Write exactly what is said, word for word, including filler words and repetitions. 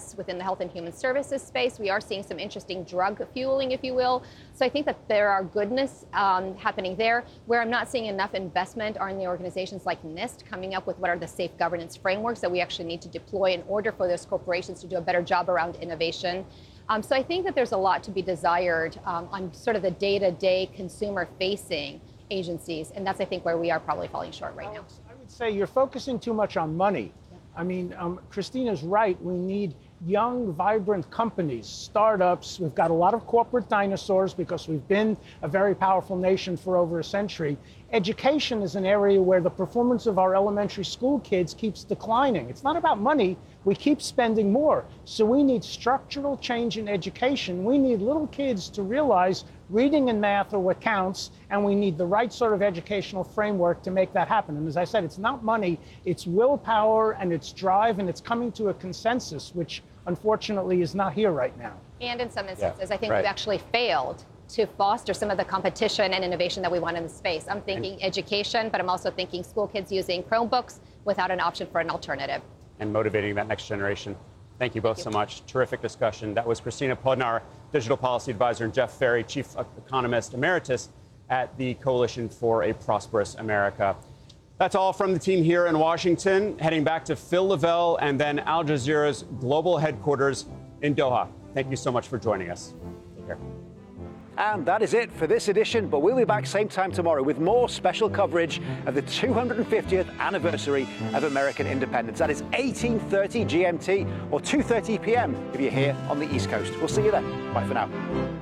S within the health and human services space. We are seeing some interesting drug fueling, if you will. So I think that there are goodness um, happening there. Where I'm not seeing enough investment are in the organizations like NIST coming up with what are the safe governance frameworks that we actually need to deploy in order for those corporations to do a better job around innovation. Um, so I think that there's a lot to be desired um, on sort of the day-to-day consumer-facing agencies, and that's, I think, where we are probably falling short right now. I would say you're focusing too much on money. Yeah. I mean, um, Christina's right. We need young, vibrant companies, startups. We've got a lot of corporate dinosaurs because we've been a very powerful nation for over a century. Education is an area where the performance of our elementary school kids keeps declining. It's not about money. We keep spending more. So we need structural change in education. We need little kids to realize reading and math are what counts, and we need the right sort of educational framework to make that happen. And as I said, it's not money, it's willpower and it's drive, and it's coming to a consensus, which unfortunately is not here right now. And in some instances, yeah, I think right. we've actually failed to foster some of the competition and innovation that we want in the space. I'm thinking and, education, but I'm also thinking school kids using Chromebooks without an option for an alternative. And motivating that next generation. Thank you both Thank you. so much. Terrific discussion. That was Christina Podnar, Digital Policy Advisor, and Jeff Ferry, Chief Economist Emeritus at the Coalition for a Prosperous America. That's all from the team here in Washington. Heading back to Phil Lavelle and then Al Jazeera's global headquarters in Doha. Thank you so much for joining us. Take care. And that is it for this edition, but we'll be back same time tomorrow with more special coverage of the two hundred fiftieth anniversary of American independence. That is eighteen thirty G M T or two thirty P M if you're here on the East Coast. We'll see you then. Bye for now.